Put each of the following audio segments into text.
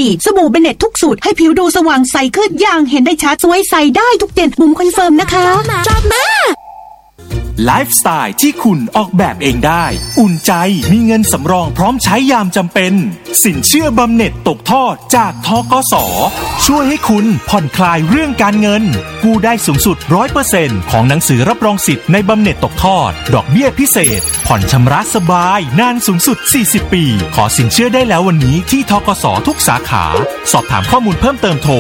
ดีสบู่เบเน็ตทุกสูตรให้ผิวดูสว่างใสขึ้นอย่างเห็นได้ชัดสวยใสได้ทุกเย็นบุ๋มคอนเฟิร์มนะคะจอบมาไลฟ์สไตล์ที่คุณออกแบบเองได้อุ่นใจมีเงินสำรองพร้อมใช้ยามจำเป็นสินเชื่อบำเหน็จตกทอดจากธกส.ช่วยให้คุณผ่อนคลายเรื่องการเงินกู้ได้สูงสุด 100% ของหนังสือรับรองสิทธิ์ในบำเหน็จตกทอดดอกเบี้ยพิเศษผ่อนชำระสบายนานสูงสุด40ปีขอสินเชื่อได้แล้ววันนี้ที่ธกส.ทุกสาขาสอบถามข้อมูลเพิ่มเติมโทร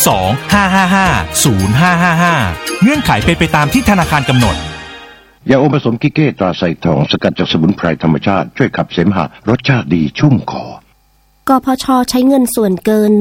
02-555-0555เงื่อนไขเป็นไปตามที่ธนาคารกำหนดยาอมผสมกิเก้ตราไซทองสกัดจากสมุนไพรธรรมชาติช่วยขับเสมหะรสชาติดีชุ่มคอกพช.ใช้เงินส่วนเกิน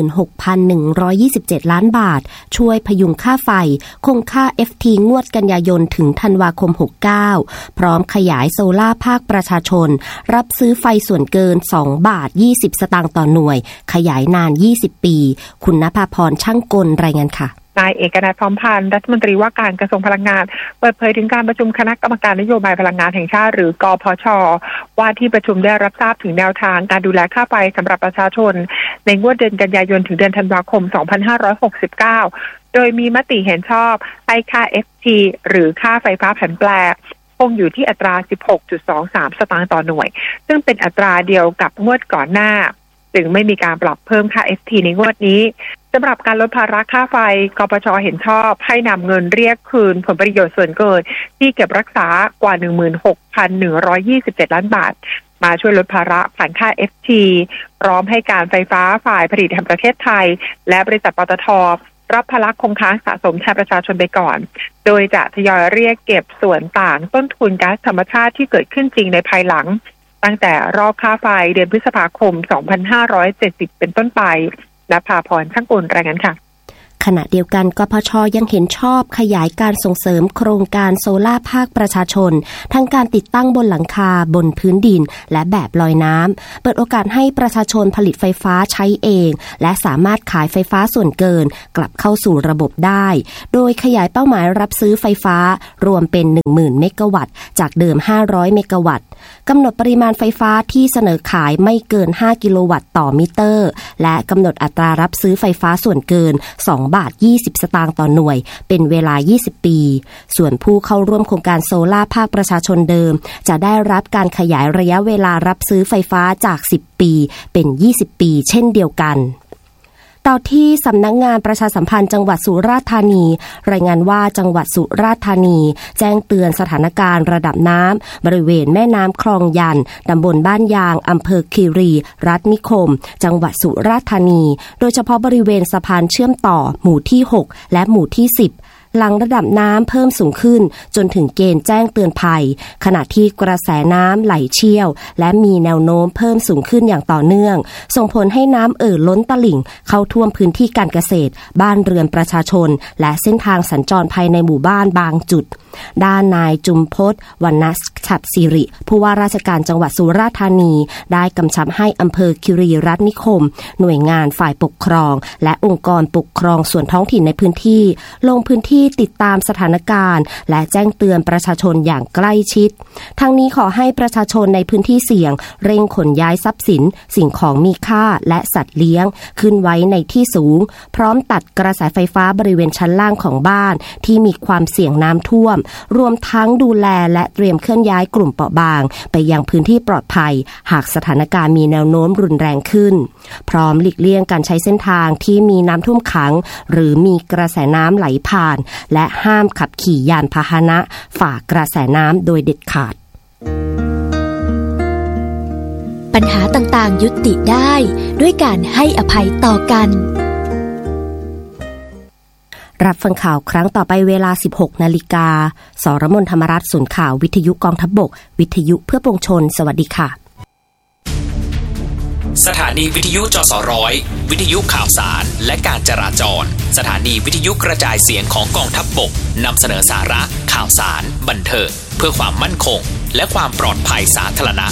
16,127 ล้านบาทช่วยพยุงค่าไฟคงค่า FT งวดกันยายนถึงธันวาคม69พร้อมขยายโซล่าภาคประชาชนรับซื้อไฟส่วนเกิน2 บาท 20 สตางค์ต่อหน่วยขยายนาน20 ปีคุณณภาพรช่างกลรายงานค่ะนายเอกนัท พร้อมพันธ์รัฐมนตรีว่าการกระทรวงพลังงานเปิดเผยถึงการประชุมคณะกรรมการนโยบายพลังงานแห่งชาติหรือกพช.ว่าที่ประชุมได้รับทราบถึงแนวทางการดูแลค่าไฟสำหรับประชาชนในงวดเดือนกันยายนถึงเดือนธันวาคม 2569 โดยมีมติเห็นชอบให้ค่า FT หรือค่าไฟฟ้าผันแปรคงอยู่ที่อัตรา 16.23 สตางค์ต่อหน่วยซึ่งเป็นอัตราเดียวกับงวดก่อนหน้าจึงไม่มีการปรับเพิ่มค่า FT ในงวดนี้สำหรับการลดภาระค่าไฟกปช.เห็นชอบให้นำเงินเรียกคืนผลประโยชน์ส่วนเกินที่เก็บรักษากว่า 16,127 ล้านบาทมาช่วยลดภาระผ่านค่า FT พร้อมให้การไฟฟ้าฝ่ายผลิตแห่งประเทศไทยและบริษัทปตท.รับภาระคงค้างสะสมแทนประชาชนไปก่อนโดยจะทยอยเรียกเก็บส่วนต่างต้นทุนก๊าซธรรมชาติที่เกิดขึ้นจริงในภายหลังตั้งแต่รอบค่าไฟเดือนพฤษภาคม 2570 เป็นต้นไปณภาพรช่างกลรายงานค่ะขณะเดียวกันกพช.ยังเห็นชอบขยายการส่งเสริมโครงการโซล่าภาคประชาชนทั้งการติดตั้งบนหลังคาบนพื้นดินและแบบลอยน้ำเปิดโอกาสให้ประชาชนผลิตไฟฟ้าใช้เองและสามารถขายไฟฟ้าส่วนเกินกลับเข้าสู่ระบบได้โดยขยายเป้าหมายรับซื้อไฟฟ้ารวมเป็น 10,000 เมกะวัตต์จากเดิม500เมกะวัตต์กำหนดปริมาณไฟฟ้าที่เสนอขายไม่เกิน5กิโลวัตต์ต่อมิเตอร์และกำหนดอัตรารับซื้อไฟฟ้าส่วนเกิน2 บาท 20 สตางค์ต่อหน่วยเป็นเวลา20ปีส่วนผู้เข้าร่วมโครงการโซล่าภาคประชาชนเดิมจะได้รับการขยายระยะเวลารับซื้อไฟฟ้าจาก10ปีเป็น20ปีเช่นเดียวกันต่อที่สำนักงานประชาสัมพันธ์จังหวัดสุราษฎร์ธานีรายงานว่าจังหวัดสุราษฎร์ธานีแจ้งเตือนสถานการณ์ระดับน้ำบริเวณแม่น้ำคลองยันตำบลบ้านยางอำเภอคีรีรัฐนิคมจังหวัดสุราษฎร์ธานีโดยเฉพาะบริเวณสะพานเชื่อมต่อหมู่ที่6และหมู่ที่10หลังระดับน้ำเพิ่มสูงขึ้นจนถึงเกณฑ์แจ้งเตือนภัยขณะที่กระแสน้ำไหลเชี่ยวและมีแนวโน้มเพิ่มสูงขึ้นอย่างต่อเนื่องส่งผลให้น้ำล้นตลิ่งเข้าท่วมพื้นที่การเกษตรบ้านเรือนประชาชนและเส้นทางสัญจรภายในหมู่บ้านบางจุดด้านนายจุมพจน์วรรณฉัตรศิริผู้ว่าราชการจังหวัดสุราษฎร์ธานีได้กำชับให้อำเภอคีรีรัฐนิคมหน่วยงานฝ่ายปกครองและองค์กรปกครองส่วนท้องถิ่นในพื้นที่ลงพื้นที่ติดตามสถานการณ์และแจ้งเตือนประชาชนอย่างใกล้ชิดทั้งนี้ขอให้ประชาชนในพื้นที่เสี่ยงเร่งขนย้ายทรัพย์สินสิ่งของมีค่าและสัตว์เลี้ยงขึ้นไว้ในที่สูงพร้อมตัดกระแสไฟฟ้าบริเวณชั้นล่างของบ้านที่มีความเสี่ยงน้ำท่วมรวมทั้งดูแลและเตรียมเคลื่อนย้ายกลุ่มเปราะบางไปยังพื้นที่ปลอดภัยหากสถานการณ์มีแนวโน้มรุนแรงขึ้นพร้อมหลีกเลี่ยงการใช้เส้นทางที่มีน้ำท่วมขังหรือมีกระแสน้ำไหลผ่านและห้ามขับขี่ยานพาหนะฝ่ากระแสน้ำโดยเด็ดขาดปัญหาต่างๆยุติได้ด้วยการให้อภัยต่อกันรับฟังข่าวครั้งต่อไปเวลา 16 นาฬิกาสรมนธรรมรัตน์ศูนย์ข่าววิทยุกองทัพบกวิทยุเพื่อปวงชนสวัสดีค่ะสถานีวิทยุจสร้อยวิทยุข่าวสารและการจราจรสถานีวิทยุกระจายเสียงของกองทัพบกนำเสนอสาระข่าวสารบันเทิงเพื่อความมั่นคงและความปลอดภัยสาธารณะ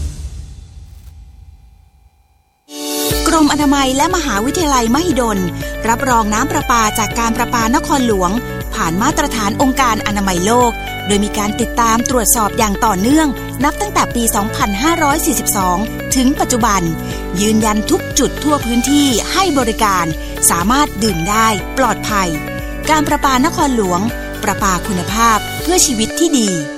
กรมอนามัยและมหาวิทยาลัยมหิดลรับรองน้ำประปาจากการประปานครหลวงผ่านมาตรฐานองค์การอนามัยโลกโดยมีการติดตามตรวจสอบอย่างต่อเนื่องนับตั้งแต่ปี 2542 ถึงปัจจุบันยืนยันทุกจุดทั่วพื้นที่ให้บริการสามารถดื่มได้ปลอดภัยการประปานครหลวงประปาคุณภาพเพื่อชีวิตที่ดี